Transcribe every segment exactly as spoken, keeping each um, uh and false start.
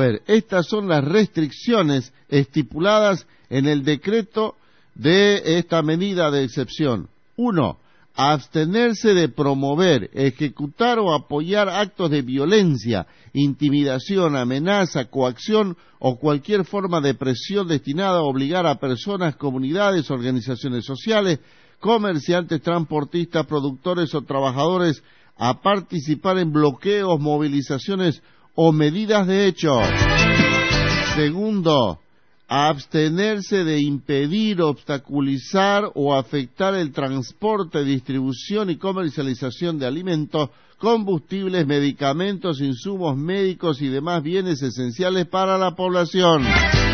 ver, estas son las restricciones estipuladas en el decreto de esta medida de excepción. Uno, abstenerse de promover, ejecutar o apoyar actos de violencia, intimidación, amenaza, coacción o cualquier forma de presión destinada a obligar a personas, comunidades, organizaciones sociales, comerciantes, transportistas, productores o trabajadores a participar en bloqueos, movilizaciones o medidas de hecho. Segundo, abstenerse de impedir, obstaculizar o afectar el transporte, distribución y comercialización de alimentos, combustibles, medicamentos, insumos médicos y demás bienes esenciales para la población.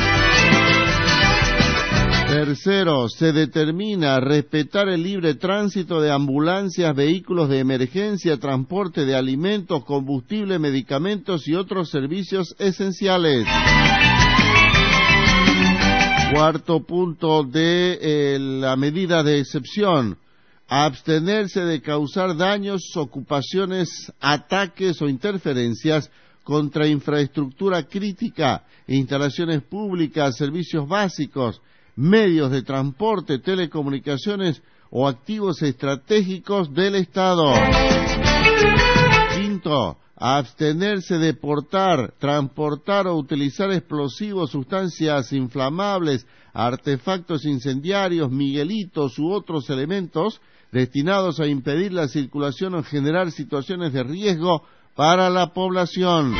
Tercero, se determina respetar el libre tránsito de ambulancias, vehículos de emergencia, transporte de alimentos, combustible, medicamentos y otros servicios esenciales. Cuarto punto de eh, la medida de excepción, abstenerse de causar daños, ocupaciones, ataques o interferencias contra infraestructura crítica, instalaciones públicas, servicios básicos, medios de transporte, telecomunicaciones o activos estratégicos del Estado. Quinto, abstenerse de portar, transportar o utilizar explosivos, sustancias inflamables, artefactos incendiarios, miguelitos u otros elementos destinados a impedir la circulación o generar situaciones de riesgo para la población.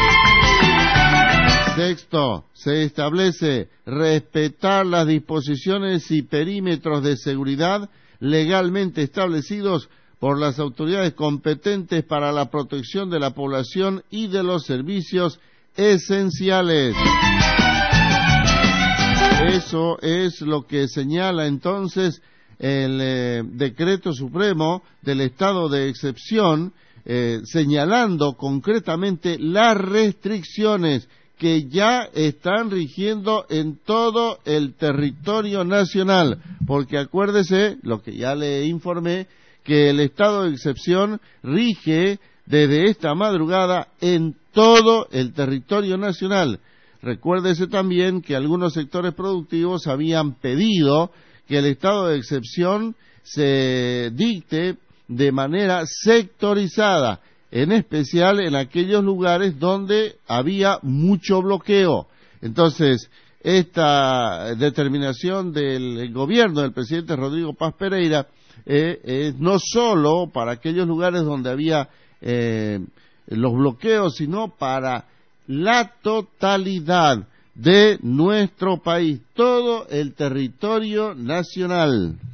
Sexto, se establece respetar las disposiciones y perímetros de seguridad legalmente establecidos por las autoridades competentes para la protección de la población y de los servicios esenciales. Eso es lo que señala entonces el eh, decreto supremo del estado de excepción, eh, señalando concretamente las restricciones que ya están rigiendo en todo el territorio nacional, porque acuérdese, lo que ya le informé, que el estado de excepción rige desde esta madrugada en todo el territorio nacional. Recuérdese también que algunos sectores productivos habían pedido que el estado de excepción se dicte de manera sectorizada, en especial en aquellos lugares donde había mucho bloqueo. Entonces, esta determinación del gobierno del presidente Rodrigo Paz Pereira eh, eh, no solo para aquellos lugares donde había eh, los bloqueos, sino para la totalidad de nuestro país, todo el territorio nacional.